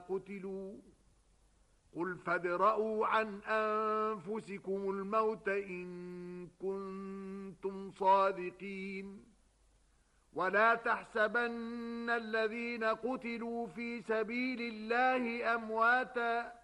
قتلوا قل فادرءوا عن أنفسكم الموت إن كنتم صادقين ولا تحسبن الذين قتلوا في سبيل الله أمواتا